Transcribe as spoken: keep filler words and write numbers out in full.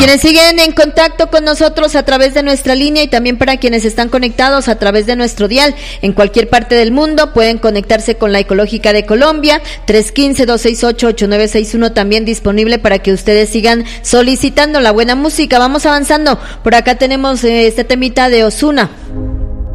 Quienes siguen en contacto con nosotros a través de nuestra línea y también para quienes están conectados a través de nuestro dial en cualquier parte del mundo, pueden conectarse con la Ecológica de Colombia, tres uno cinco, dos seis ocho, ocho nueve seis uno, también disponible para que ustedes sigan solicitando la buena música. Vamos avanzando. Por acá tenemos eh, este temita de Ozuna.